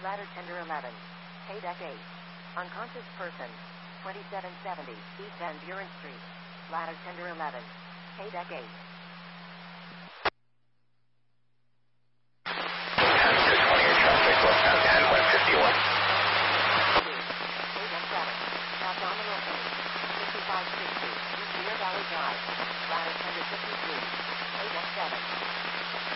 Ladder tender 11. Haydeck 8. Unconscious person. 2770 East Van Buren Street. Ladder tender 11. Haydeck 8.